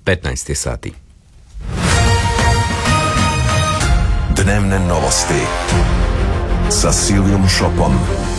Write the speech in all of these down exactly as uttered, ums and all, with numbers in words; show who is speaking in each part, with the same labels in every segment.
Speaker 1: petnaest sati.
Speaker 2: Dnevne novosti sa Silvijom Šopom.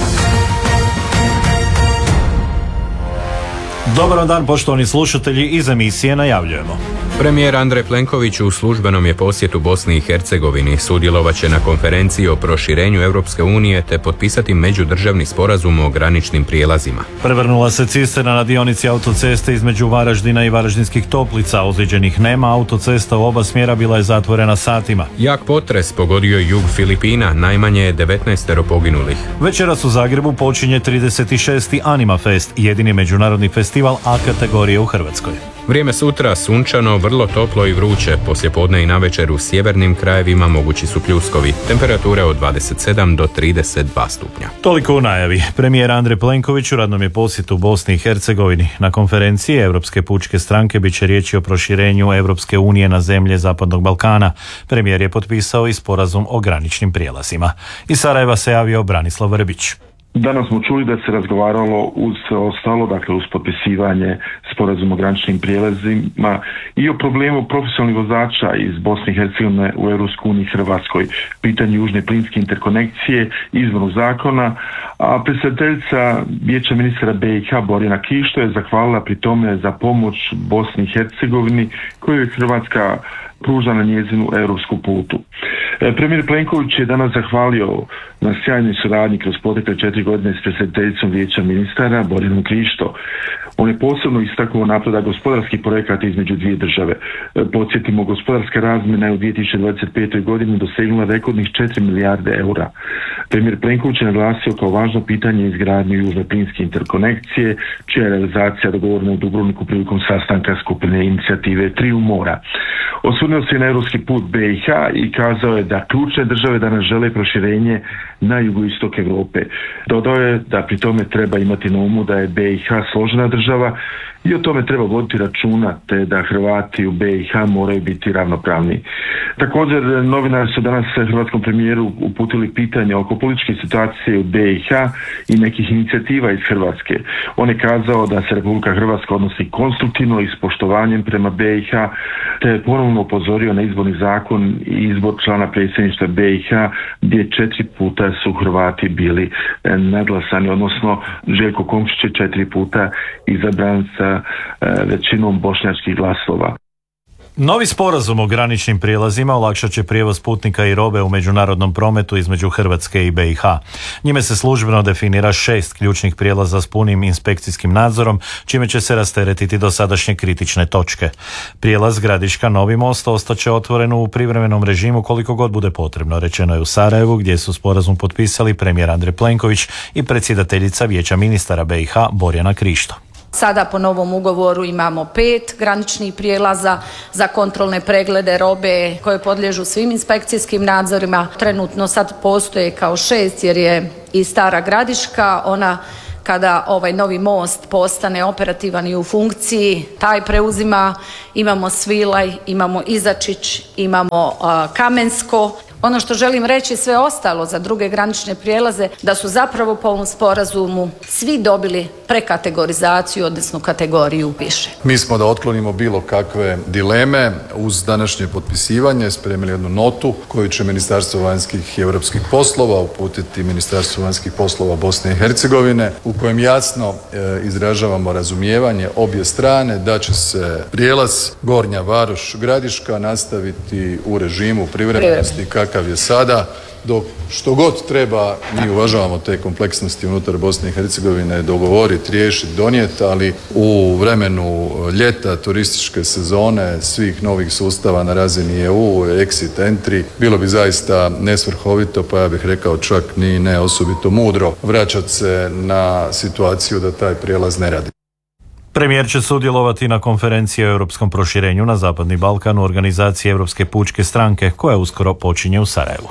Speaker 3: Dobar dan, poštovani slušatelji, iz emisije najavljujemo.
Speaker 1: Premijer Andrej Plenković u službenom je posjetu Bosni i Hercegovini. Sudjelovat će na konferenciji o proširenju Europske unije te potpisati međudržavni sporazum o graničnim prijelazima.
Speaker 3: Prevrnula se cisterna na dionici autoceste između Varaždina i Varaždinskih Toplica. Ozlijeđenih nema, autocesta u oba smjera bila je zatvorena satima.
Speaker 1: Jak potres pogodio jug Filipina, najmanje je devetnaest poginulih.
Speaker 3: Večeras u Zagrebu počinje trideset šesti Anima Fest, jedini međunarodni festival A kategorije u Hrvatskoj.
Speaker 1: Vrijeme sutra sunčano, vrlo toplo i vruće. Poslijepodne i navečer u sjevernim krajevima mogući su pljuskovi. Temperature od dvadeset sedam do trideset dva stupnja.
Speaker 3: Toliko u najavi. Premijer Andrej Plenković u radnom je posjetu Bosni i Hercegovini. Na konferenciji Europske pučke stranke bit će riječi o proširenju Europske unije na zemlje Zapadnog Balkana. Premijer je potpisao i sporazum o graničnim prijelazima. Iz Sarajeva se javio Branislav Vrbić.
Speaker 4: Danas smo čuli da se razgovaralo uz sve ostalo, dakle uz potpisivanje sporazuma o graničnim prijelazima i o problemu profesionalnih vozača iz Bosne i Hercegovine u Europskoj uniji i Hrvatskoj, pitanju južne plinske interkonekcije, izmjenu zakona, a predsjedateljica Vijeća ministara B i H Borjana Krišto je zahvalila pri tome za pomoć Bosni i Hercegovini koju je Hrvatska pruža na njezinu europsku putu. Premijer Plenković je danas zahvalio na sjajnoj suradnji kroz protekle četiri godine s predsjedateljicom Vijeća ministara Borjanom Krišto. On je posebno istaknuo napredak gospodarskih projekata između dvije države. Podsjetimo, gospodarska razmjena je u dvije tisuće dvadeset petoj godini dosegnula rekordnih četiri milijarde eura. Premijer Plenković je naglasio kao važno pitanje izgradnju južne plinske interkonekcije, čija je realizacija dogovorena u Dubrovniku prilikom sastanka skupine inicijative Triju mora. Osvrnuo se na europski put B i H i kazao je da ključne države danas žele proširenje na jugoistok Europe. Dodao je da pri tome treba imati na umu da je B i H složena država i o tome treba voditi računa, te da Hrvati u B i H moraju biti ravnopravni. Također, novinari su danas hrvatskom premijeru uputili pitanje oko političke situacije u B i H i nekih inicijativa iz Hrvatske. On je kazao da se Republika Hrvatska odnosi konstruktivno i s poštovanjem prema B i H, te je ponovno upozorio na izborni zakon i izbor člana predsjedništva B i H, gdje četiri puta su Hrvati bili nadglasani, odnosno Željko Komšić je četiri puta izabran sa većinom bošnjačkih glasova.
Speaker 3: Novi sporazum o graničnim prijelazima olakšat će prijevoz putnika i robe u međunarodnom prometu između Hrvatske i B i H. Njime se službeno definira šest ključnih prijelaza s punim inspekcijskim nadzorom, čime će se rasteretiti dosadašnje kritične točke. Prijelaz Gradiška Novi most ostaće otvoren u privremenom režimu koliko god bude potrebno, rečeno je u Sarajevu, gdje su sporazum potpisali premijer Andrej Plenković i predsjedateljica Vijeća ministara B i H Borjana Krišto.
Speaker 5: Sada po novom ugovoru imamo pet graničnih prijelaza za kontrolne preglede robe koje podliježu svim inspekcijskim nadzorima. Trenutno sad postoje kao šest jer je i Stara Gradiška, ona kada ovaj novi most postane operativan i u funkciji, taj preuzima. Imamo Svilaj, imamo Izačić, imamo uh, Kamensko. Ono što želim reći sve ostalo za druge granične prijelaze, da su zapravo po ovom sporazumu svi dobili prekategorizaciju, odnosno kategoriju više.
Speaker 6: Mi smo da otklonimo bilo kakve dileme uz današnje potpisivanje spremili jednu notu koju će Ministarstvo vanjskih i europskih poslova uputiti Ministarstvo vanjskih poslova Bosne i Hercegovine, u kojem jasno e, izražavamo razumijevanje obje strane da će se prijelaz Gornja Varoš Gradiška nastaviti u režimu privremenosti kakav je sada, dok što god treba, mi uvažavamo te kompleksnosti unutar Bosne i Hercegovine, dogovoriti, riješiti, donijeti, ali u vremenu ljeta, turističke sezone, svih novih sustava na razini E U, exit, entry, bilo bi zaista nesvrhovito, pa ja bih rekao čak ni ne osobito mudro vraćati se na situaciju da taj prijelaz ne radi.
Speaker 3: Premijer će sudjelovati na konferenciji o europskom proširenju na Zapadni Balkan u organizaciji Europske pučke stranke, koja uskoro počinje u Sarajevu.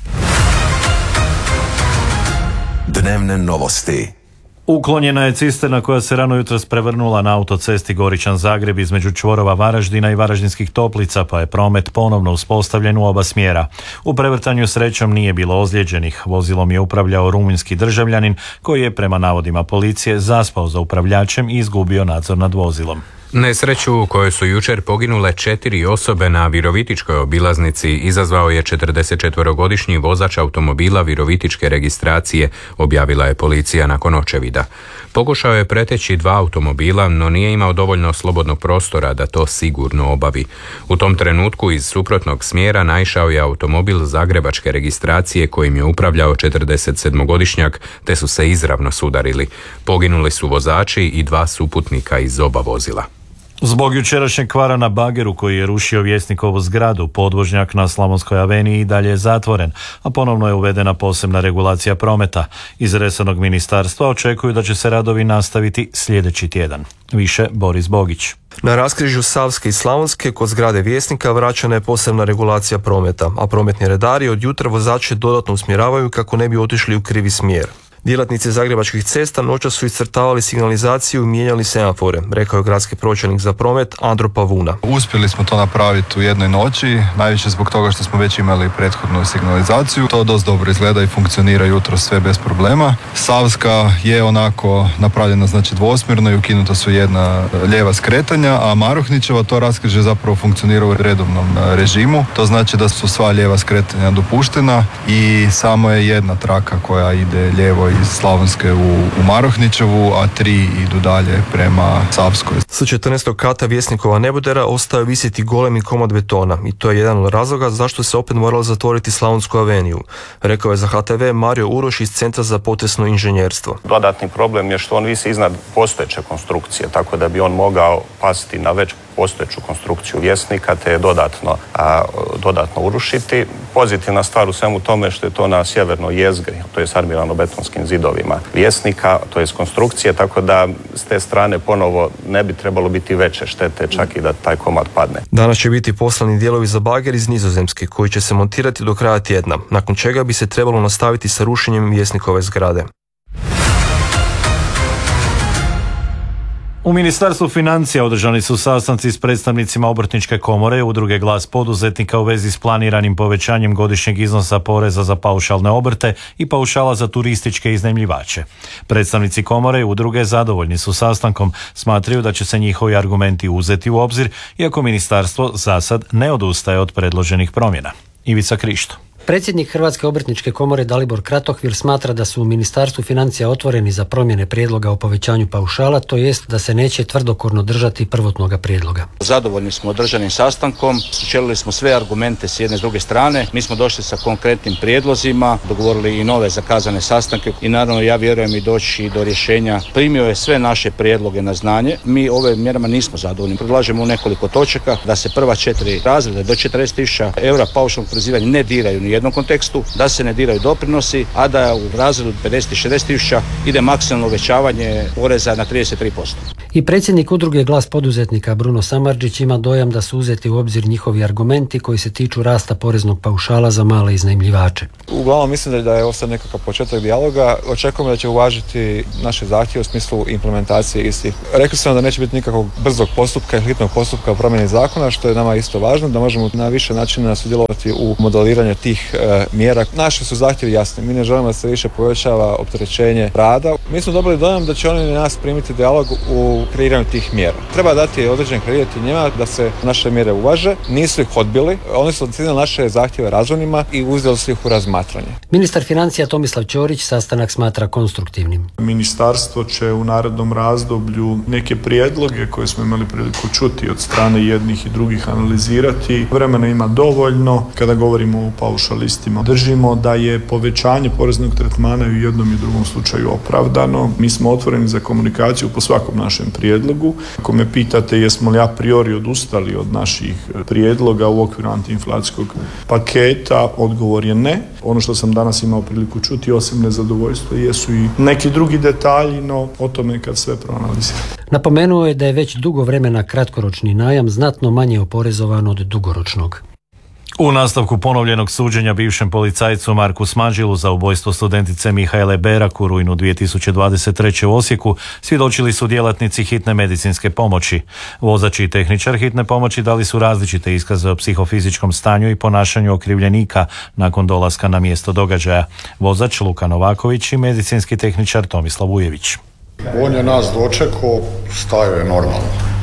Speaker 2: Dnevne novosti.
Speaker 3: Uklonjena je cisterna koja se rano jutros prevrnula na autocesti Goričan-Zagreb između čvorova Varaždina i Varaždinskih Toplica, pa je promet ponovno uspostavljen u oba smjera. U prevrtanju srećom nije bilo ozlijeđenih. Vozilom je upravljao rumunjski državljanin koji je prema navodima policije zaspao za upravljačem i izgubio nadzor nad vozilom.
Speaker 1: Nesreću u kojoj su jučer poginule četiri osobe na Virovitičkoj obilaznici izazvao je četrdesetčetvorogodišnji vozač automobila virovitičke registracije, objavila je policija nakon očevida. Pokušao je preteći dva automobila, no nije imao dovoljno slobodnog prostora da to sigurno obavi. U tom trenutku iz suprotnog smjera naišao je automobil zagrebačke registracije kojim je upravljao četrdesetsedmogodišnjak, te su se izravno sudarili. Poginuli su vozači i dva suputnika iz oba vozila.
Speaker 3: Zbog jučerašnjeg kvara na bageru koji je rušio Vjesnikovu zgradu, podvožnjak na Slavonskoj aveniji i dalje je zatvoren, a ponovno je uvedena posebna regulacija prometa. Iz resornog ministarstva očekuju da će se radovi nastaviti sljedeći tjedan. Više Boris Bogić.
Speaker 7: Na raskrižju Savske i Slavonske kod zgrade Vjesnika vraćena je posebna regulacija prometa, a prometni redari od jutra vozače dodatno usmjeravaju kako ne bi otišli u krivi smjer. Djelatnici zagrebačkih cesta noćas su iscrtavali signalizaciju i mijenjali semafore, rekao je gradski pročelnik za promet Andro Pavuna.
Speaker 8: Uspjeli smo to napraviti u jednoj noći, najviše zbog toga što smo već imali prethodnu signalizaciju. To dosta dobro izgleda i funkcionira jutro sve bez problema. Savska je onako napravljena znači dvosmjerno i ukinuta su jedna lijeva skretanja, a Maruhnićeva to raskrižje zapravo funkcionira u redovnom režimu. To znači da su sva lijeva skretanja dopuštena i samo je jedna traka koja ide lijevo iz Slavonske u, u Marohnićevu, a tri idu dalje prema Savskoj.
Speaker 7: Sa četrnaestog kata Vjesnikova nebodera ostao je visiti golemi komad betona i to je jedan od razloga zašto se opet moralo zatvoriti Slavonsku aveniju, rekao je za H T V Mario Uroš iz Centra za potresno inženjerstvo.
Speaker 9: Dodatni problem je što on visi iznad postojeće konstrukcije, tako da bi on mogao pasti na već postojeću konstrukciju Vjesnika te je dodatno, a, dodatno urušiti. Pozitivna stvar u svemu tome što je to na sjevernoj jezgri, to je s armirano-betonskim zidovima Vjesnika, to je s konstrukcije, tako da s te strane ponovo ne bi trebalo biti veće štete, čak i da taj komad padne.
Speaker 7: Danas će biti poslani dijelovi za bager iz Nizozemske koji će se montirati do kraja tjedna, nakon čega bi se trebalo nastaviti sa rušenjem Vjesnikove zgrade.
Speaker 3: U Ministarstvu financija održani su sastanci s predstavnicima Obrtničke komore, Udruge Glas poduzetnika u vezi s planiranim povećanjem godišnjeg iznosa poreza za paušalne obrte i paušala za turističke iznajmljivače. Predstavnici komore i udruge zadovoljni su sastankom, smatraju da će se njihovi argumenti uzeti u obzir, iako ministarstvo zasad ne odustaje od predloženih promjena. Ivica Krišto.
Speaker 10: Predsjednik Hrvatske obrtničke komore Dalibor Kratohvil smatra da su u Ministarstvu financija otvoreni za promjene prijedloga o povećanju paušala, to jest da se neće tvrdokorno držati prvotnoga prijedloga.
Speaker 11: Zadovoljni smo održanim sastankom, sučelili smo sve argumente s jedne i s druge strane, mi smo došli sa konkretnim prijedlozima, dogovorili i nove zakazane sastanke i naravno ja vjerujem i doći do rješenja. Primio je sve naše prijedloge na znanje, mi ove mjerama nismo zadovoljni. Predlažemo u nekoliko točaka da se prva četiri razreda do četrdeset tisuća eura paušalnog oporezivanja ne diraju ni jednom kontekstu, da se ne diraju doprinosi, a da u razredu pedeset i šezdeset tisuća ide maksimalno uvećavanje poreza na trideset tri posto.
Speaker 10: I predsjednik udruge Glas poduzetnika Bruno Samardžić ima dojam da su uzeti u obzir njihovi argumenti koji se tiču rasta poreznog paušala za male iznajmljivače.
Speaker 12: Uglavnom mislim da je ovo sad nekakav početak dijaloga. Očekujemo da će uvažiti naše zahtjeve u smislu implementacije istih. Rekli smo da neće biti nikakvog brzog postupka i hitnog postupka u promjeni zakona, što je nama isto važno, da možemo na više načina sudjelovati u modeliranju tih e, mjera. Naši su zahtjevi jasni. Mi ne želimo da se više povećava opterećenje rada. Mi smo dobili dojam da će oni nas primiti dijalog u kreiranju tih mjera. Treba dati određen kredit i njima da se naše mjere uvaže. Nisu ih odbili. Oni su ocijenili naše zahtjeve razumnima i uzeli su ih u razmatranje.
Speaker 10: Ministar financija Tomislav Ćorić sastanak smatra konstruktivnim.
Speaker 13: Ministarstvo će u narednom razdoblju neke prijedloge koje smo imali priliku čuti od strane jednih i drugih analizirati. Vremena ima dovoljno. Kada govorimo o paušalistima, držimo da je povećanje poreznog tretmana u jednom i drugom slučaju opravdano. Mi smo otvoreni za komunikaciju po svakom našem prijedlogu. Ako me pitate jesmo li a priori odustali od naših prijedloga u okviru antiinflacijskog paketa, odgovor je ne. Ono što sam danas imao priliku čuti, osim nezadovoljstva, jesu i neki drugi detalji, no o tome kad sve proanaliziramo.
Speaker 10: Napomenuo je da je već dugo vremena kratkoročni najam znatno manje oporezovan od dugoročnog.
Speaker 3: U nastavku ponovljenog suđenja bivšem policajcu Marku Smađilu za ubojstvo studentice Mihajle Berak u rujnu dvije tisuće dvadeset treće u Osijeku svjedočili su djelatnici hitne medicinske pomoći. Vozač i tehničar hitne pomoći dali su različite iskaze o psihofizičkom stanju i ponašanju okrivljenika nakon dolaska na mjesto događaja. Vozač Luka Novaković i medicinski tehničar Tomislav Ujević.
Speaker 14: On je nas dočekao, stajao je normalno.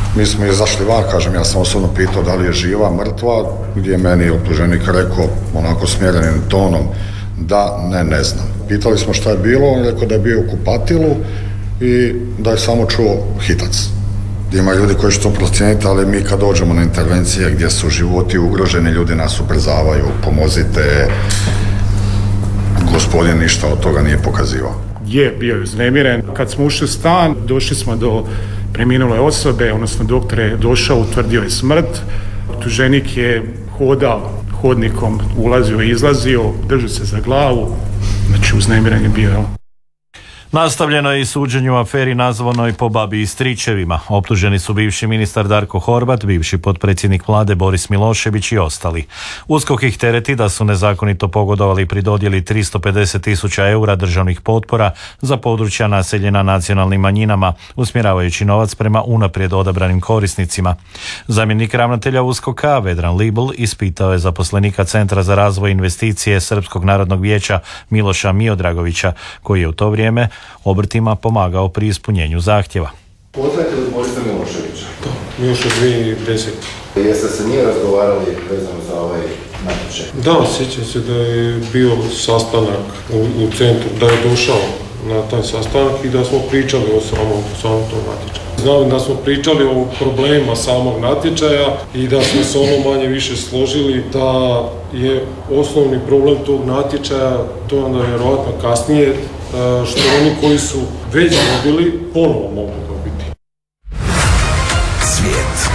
Speaker 14: Mi smo izašli van, kažem, ja sam osobno pitao da li je živa, mrtva, gdje je meni optuženik rekao, onako smjerenim tonom, da, ne, ne znam. Pitali smo šta je bilo, on je rekao da je bio u kupatilu i da je samo čuo hitac. Ima ljudi koji će to procijeniti, ali mi kad dođemo na intervencije gdje su životi ugroženi, ljudi nas ubrzavaju, pomozite, gospodin ništa od toga nije pokazivao.
Speaker 15: Je, bio je uznemiren. Kad smo ušli u stan, došli smo do preminule osobe, odnosno doktor je došao, utvrdio je smrt. Optuženik je hodao hodnikom, ulazio i izlazio, držao se za glavu, znači uznemiren je bio.
Speaker 3: Nastavljeno je i suđenje u aferi nazvanoj po babi i stričevima. Optuženi su bivši ministar Darko Horvat, bivši potpredsjednik vlade Boris Milošević i ostali. USKOK ih tereti da su nezakonito pogodovali pri dodjeli tristo pedeset tisuća eura državnih potpora za područja naseljena nacionalnim manjinama, usmjeravajući novac prema unaprijed odabranim korisnicima. Zamjenik ravnatelja USKOK-a Vedran Libl ispitao je zaposlenika Centra za razvoj investicije Srpskog narodnog vijeća Miloša Miodragovića, koji je u to vrijeme obrtima pomagao pri ispunjenju zahtjeva.
Speaker 16: Poznajete li Borisa Miloševića?
Speaker 17: Da, još od dvije tisuće desete.
Speaker 16: Jeste se nije razgovarali vezano za ovaj natječaj?
Speaker 17: Da, sjećam se da je bio sastanak u, u centru, da je došao na taj sastanak i da smo pričali o samom, samom tom natječaju. Znam da smo pričali o problemima samog natječaja i da smo se ono manje više složili da je osnovni problem tog natječaja, to je onda vjerojatno kasnije, što oni koji su već dobili, ponovo mogu dobiti.
Speaker 2: Svijet.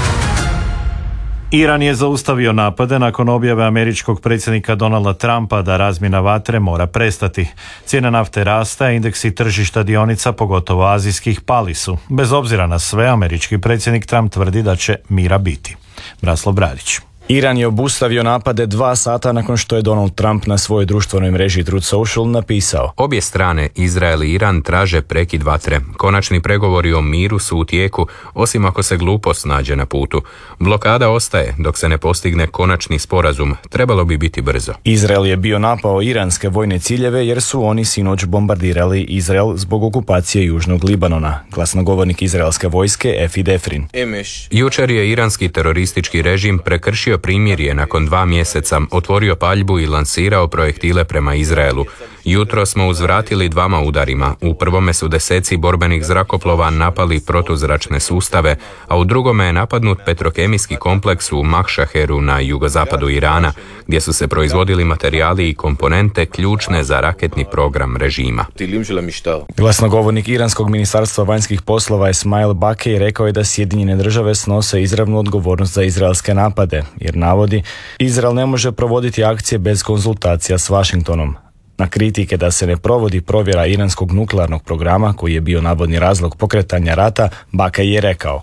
Speaker 3: Iran je zaustavio napade nakon objave američkog predsjednika Donalda Trumpa da razmjena vatre mora prestati. Cijena nafte rasta, indeksi tržišta dionica, pogotovo azijskih, pali su. Bez obzira na sve, američki predsjednik Trump tvrdi da će mira biti. Braslav Bradić.
Speaker 18: Iran je obustavio napade dva sata nakon što je Donald Trump na svojoj društvenoj mreži Truth Social napisao:
Speaker 1: Obje strane, Izrael i Iran, traže prekid vatre. Konačni pregovori o miru su u tijeku, osim ako se glupost nađe na putu. Blokada ostaje dok se ne postigne konačni sporazum. Trebalo bi biti brzo.
Speaker 18: Izrael je bio napao iranske vojne ciljeve jer su oni sinoć bombardirali Izrael zbog okupacije Južnog Libanona. Glasnogovornik izraelske vojske Efi Defrin.
Speaker 1: Jučer je iranski teroristički režim prekršio primirje nakon dva mjeseca, otvorio paljbu i lansirao projektile prema Izraelu. Jutro smo uzvratili dvama udarima. U prvome su deseci borbenih zrakoplova napali protuzračne sustave, a u drugome je napadnut petrokemijski kompleks u Mahšaheru na jugozapadu Irana, gdje su se proizvodili materijali i komponente ključne za raketni program režima.
Speaker 18: Glasnogovornik iranskog ministarstva vanjskih poslova Esmail Bakej rekao je da Sjedinjene države snose izravnu odgovornost za izraelske napade, jer navodi, Izrael ne može provoditi akcije bez konzultacija s Washingtonom. Na kritike da se ne provodi provjera iranskog nuklearnog programa, koji je bio navodni razlog pokretanja rata, Bakej je rekao: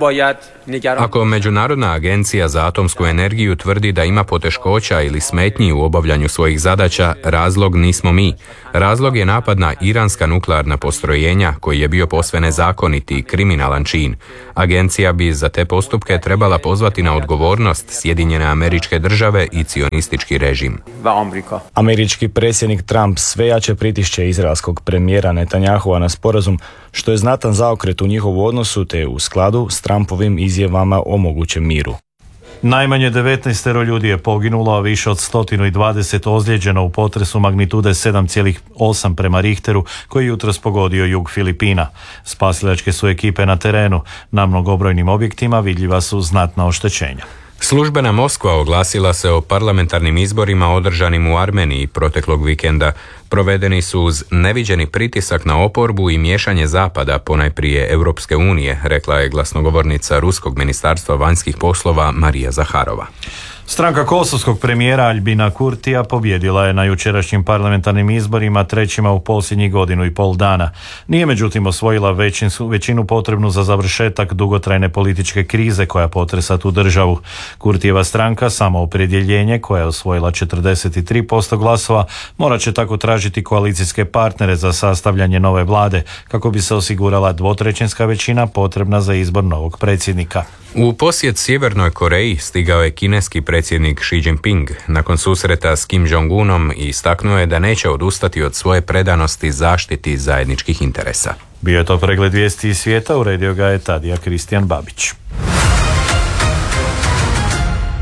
Speaker 1: Ako Međunarodna agencija za atomsku energiju tvrdi da ima poteškoća ili smetnji u obavljanju svojih zadaća, razlog nismo mi. Razlog je napad na iranska nuklearna postrojenja, koji je bio posve nezakoniti i kriminalan čin. Agencija bi za te postupke trebala pozvati na odgovornost Sjedinjene Američke Države i cionistički režim.
Speaker 18: Američki predsjednik Trump sve jače pritišće izraelskog premijera Netanyahua na sporazum, što je znatan zaokret u njihovu odnosu te u skladu s Trumpovim izjavama o mogućem miru.
Speaker 3: Najmanje devetnaest ljudi je poginulo, a više od sto dvadeset ozlijeđeno u potresu magnitude sedam zarez osam prema Richteru, koji jutros pogodio jug Filipina. Spasilačke su ekipe na terenu. Na mnogobrojnim objektima vidljiva su znatna oštećenja.
Speaker 1: Službena Moskva oglasila se o parlamentarnim izborima održanim u Armeniji proteklog vikenda. Provedeni su uz neviđeni pritisak na oporbu i miješanje Zapada, ponajprije Europske unije, rekla je glasnogovornica Ruskog ministarstva vanjskih poslova Marija Zaharova.
Speaker 3: Stranka kosovskog premijera Albina Kurtija pobjedila je na jučerašnjim parlamentarnim izborima, trećima u posljednjih godinu i pol dana. Nije međutim osvojila većinu, većinu potrebnu za završetak dugotrajne političke krize koja potresa tu državu. Kurtijeva stranka, Samoopredjeljenje, koja je osvojila četrdeset tri posto glasova, morat će tako tražiti koalicijske partnere za sastavljanje nove vlade, kako bi se osigurala dvotrećinska većina potrebna za izbor novog predsjednika.
Speaker 1: U posjet Sjevernoj Koreji stigao je kineski predsjednik Xi Jinping nakon susreta s Kim Jong-unom i istaknuo je da neće odustati od svoje predanosti zaštiti zajedničkih interesa.
Speaker 3: Bio je to pregled vijesti iz svijeta, uredio ga je Tadija Kristijan Babić.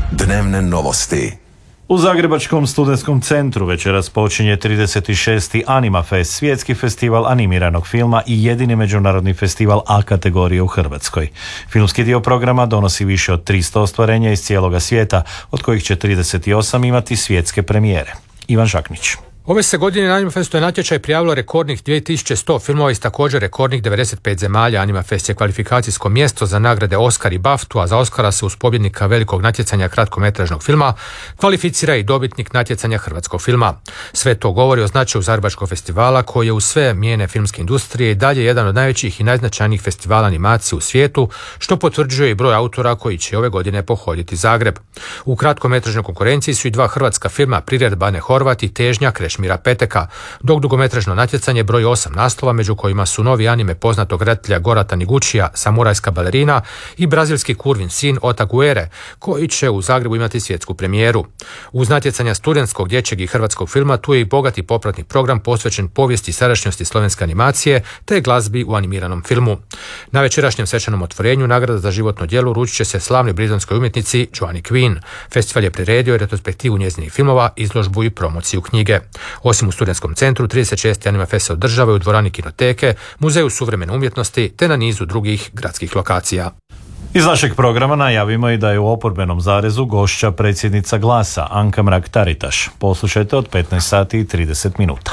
Speaker 2: Dnevne novosti.
Speaker 3: U Zagrebačkom studentskom centru večeras počinje trideset šesti Animafest, svjetski festival animiranog filma i jedini međunarodni festival A kategorije u Hrvatskoj. Filmski dio programa donosi više od tristo ostvarenja iz cijeloga svijeta, od kojih će trideset osam imati svjetske premijere. Ivan Žaknić.
Speaker 19: Ove se godine na Animafestu je natječaj prijavilo rekordnih dvije tisuće sto filmova iz također rekordnih devedeset pet zemalja. Animafest je kvalifikacijsko mjesto za nagrade Oscar i BAFTA, a za Oscara se uz pobjednika velikog natjecanja kratkometražnog filma kvalificira i dobitnik natjecanja hrvatskog filma. Sve to govori o značaju Zagrebačkog festivala, koji je u sve mijene filmske industrije i dalje jedan od najvećih i najznačajnijih festivala animacije u svijetu, što potvrđuje i broj autora koji će ove godine pohoditi Zagreb. U kratkometražnoj konkurenciji su i dva hrvatska filma, Priredba Bane Horvat i Težnja Krešimira Peteka, dok dugometražno natjecanje broji osam naslova, među kojima su novi anime poznatog redatelja Gorata Niguchija, Samurajska balerina i brazilski kurvin sin Otaguere, koji će u Zagrebu imati svjetsku premijeru. Uz natjecanja studentskog, dječjeg i hrvatskog filma, tu je i bogati popratni program posvećen povijesti i sadašnjosti slovenske animacije te glazbi u animiranom filmu. Na večerašnjem svečanom otvorenju nagrada za životno djelo uručit će se slavnoj britanskoj umjetnici Joanne Quinn. Festival je priredio i retrospektivu njezinih filmova, izložbu i promociju knjige. Osim u studentskom centru, trideset šesti Animafest se održava u dvorani Kinoteke, Muzeju suvremene umjetnosti te na nizu drugih gradskih lokacija.
Speaker 3: Iz našeg programa najavimo i da je u oporbenom zarezu gošća predsjednica Glasa Anka Mrak-Taritaš. Poslušajte od petnaest sati i trideset minuta.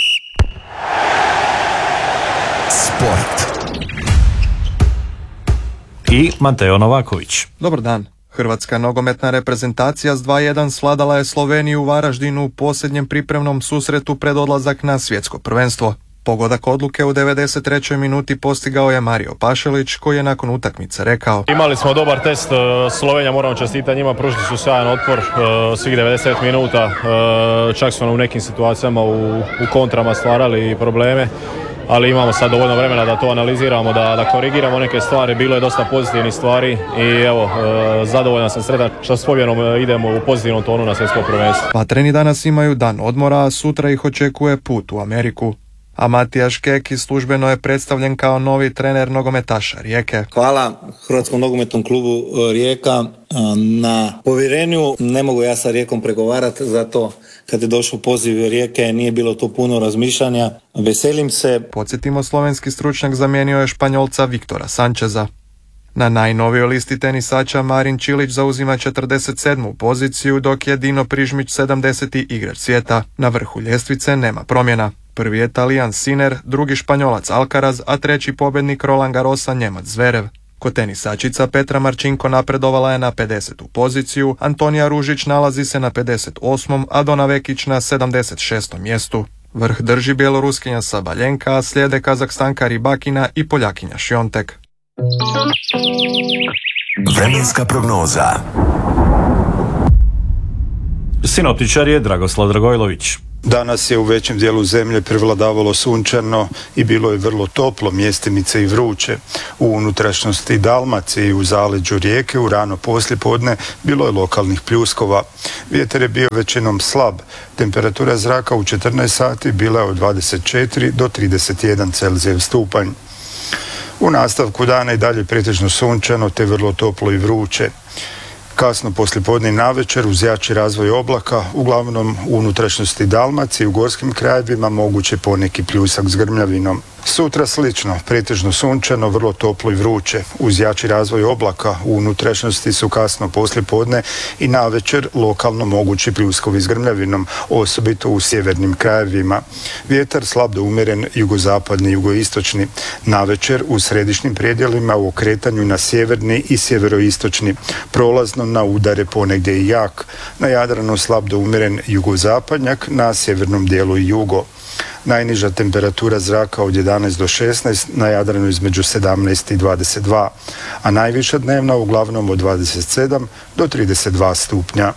Speaker 2: Sport.
Speaker 3: I Mateo Novaković.
Speaker 20: Dobar dan. Hrvatska nogometna reprezentacija s dva jedan svladala je Sloveniju u Varaždinu u posljednjem pripremnom susretu pred odlazak na svjetsko prvenstvo. Pogodak odluke u devedeset trećoj minuti postigao je Mario Pašalić, koji je nakon utakmice rekao:
Speaker 21: Imali smo dobar test, Slovenija moramo čestitati njima, pružili su sjajan otpor svih devedeset minuta, čak smo u nekim situacijama u, u kontrama stvarali probleme. Ali imamo sad dovoljno vremena da to analiziramo, da, da korigiramo neke stvari. Bilo je dosta pozitivnih stvari i evo, e, zadovoljan sam, sretan što s pobjedom idemo u pozitivnom tonu na svjetsko prvenstvo.
Speaker 20: Vatreni danas imaju dan odmora, a sutra ih očekuje put u Ameriku. A Matija Škeki službeno je predstavljen kao novi trener nogometaša Rijeke.
Speaker 22: Hvala Hrvatskom nogometnom klubu Rijeka na povjerenju. Ne mogu ja sa Rijekom pregovarati, zato kad je došao poziv Rijeke nije bilo to puno razmišljanja. Veselim se.
Speaker 20: Podsjetimo, slovenski stručnjak zamijenio je Španjolca Viktora Sančeza. Na najnovijoj listi tenisača Marin Čilić zauzima četrdeset sedmu poziciju, dok je Dino Prižmić sedamdeseti igrač svijeta. Na vrhu ljestvice nema promjena. Prvi je Talijan Sinner, drugi Španjolac Alcaraz, a treći pobjednik Roland Garrosa Njemac Zverev. Kod tenisačica Petra Marčinko napredovala je na pedesetu poziciju, Antonija Ružić nalazi se na pedeset osmom, a Dona Vekić na sedamdeset šestom mjestu. Vrh drži Bjeloruskinja Sabaljenka, a slijede Kazahstanka Ribakina i Poljakinja Šiontek.
Speaker 2: Vremenska prognoza.
Speaker 3: Sinoptičar je Dragoslav Dragojlović.
Speaker 23: Danas je u većem dijelu zemlje prevladavalo sunčano i bilo je vrlo toplo, mjestimice i vruće. U unutrašnjosti Dalmacije i u zaleđu Rijeke u rano poslijepodne bilo je lokalnih pljuskova. Vjetar je bio većinom slab. Temperatura zraka u četrnaest sati bila je od dvadeset četiri do trideset jedan Celzijev stupanj. U nastavku dana i dalje pretežno sunčano te vrlo toplo i vruće. Kasno poslijepodne i navečer uz jači razvoj oblaka, uglavnom u unutrašnjosti Dalmacije i u gorskim krajevima moguće poneki pljusak s grmljavinom. Sutra slično, pretežno sunčano, vrlo toplo i vruće. Uz jači razvoj oblaka u unutrašnjosti su kasno poslijepodne i navečer lokalno mogući pljuskovi s grmljavinom, osobito u sjevernim krajevima. Vjetar slab do umjeren jugozapadni i jugoistočni. Navečer u središnjim predjelima u okretanju na sjeverni i sjeveroistočni. Prolazno na udare ponegdje i jak. Na Jadranu slab do umjeren jugozapadnjak, na sjevernom dijelu i jugo. Najniža temperatura zraka od jedanaest do šesnaest, na Jadranu između sedamnaest i dvadeset dva, a najviša dnevna uglavnom od dvadeset sedam do trideset dva stupnja.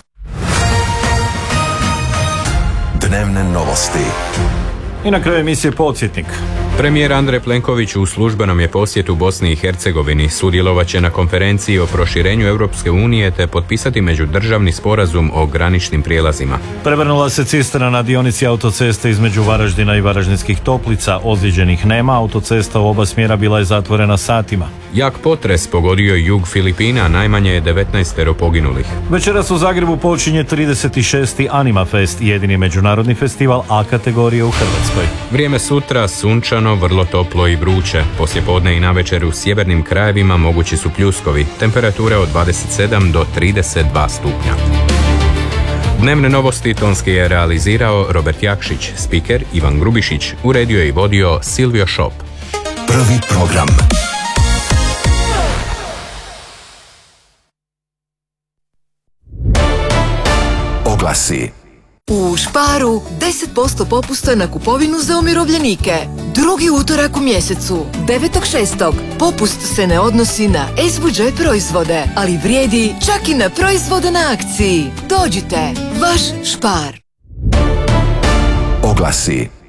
Speaker 2: Dnevne novosti.
Speaker 3: I na kraju emisije podsjetnik.
Speaker 1: Premijer Andrej Plenković u službenom je posjetu Bosni i Hercegovini. Sudjelovat će na konferenciji o proširenju Europske unije te potpisati međudržavni sporazum o graničnim prijelazima.
Speaker 3: Prevrnula se cisterna na dionici autoceste između Varaždina i Varaždinskih Toplica. Ozlijeđenih nema, autocesta u oba smjera bila je zatvorena satima.
Speaker 1: Jak potres pogodio jug Filipina, najmanje je devetnaestero poginulih.
Speaker 3: Večeras u Zagrebu počinje trideset šesti Anima Fest, jedini međunarodni festival A kategorije u Hrvatskoj.
Speaker 1: Vrijeme sutra sunčano, vrlo toplo i vruće. Poslijepodne i navečer u sjevernim krajevima mogući su pljuskovi. Temperature od dvadeset sedam do trideset dva stupnja. Dnevne novosti tonski je realizirao Robert Jakšić, spiker Ivan Grubišić, uredio je i vodio Silvio Šop.
Speaker 2: Prvi program. Oglasi.
Speaker 4: U Sparu deset posto popusta na kupovinu za umirovljenike. Drugi utorak u mjesecu, devetog šestog Popust se ne odnosi na S V J proizvode, ali vrijedi čak i na proizvode na akciji. Dođite, vaš Spar.
Speaker 2: Oglasi.